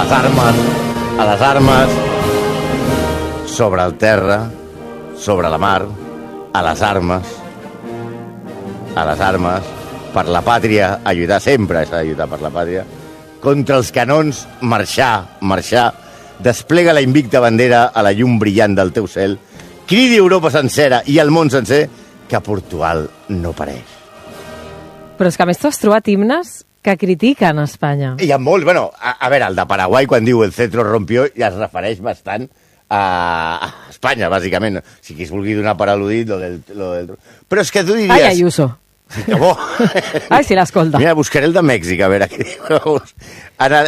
les armes, sobre el terra, sobre la mar, a les armes, per la pàtria, lluitar sempre, s'ha de lluitar per la pàtria, contra els canons, marxar, desplega la invicta bandera a la llum brillant del teu cel, cridi Europa sencera i el món sencer que Portugal no pareix. Però és que a més tu has trobat himnes que critiquen Espanya. Hi ha molts, bueno, a veure, el de Paraguai, quan diu el cetro rompió, ja es refereix bastant a Espanya, bàsicament. Si qui es vulgui donar per al·ludit, lo del... Però és que tu diries... Ai, Ayuso. Sí, que bo. Ai, si l'escolta. Mira, buscaré el de Mèxic, a veure què diu. Ara,